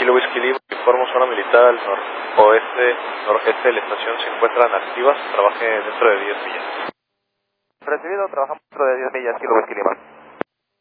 Kilo Whisky Lima, informo zona militar al noreste de la estación se encuentran activas, trabaje dentro de 10 millas. Recibido, trabajamos dentro de 10 millas, Kilo Whisky Lima.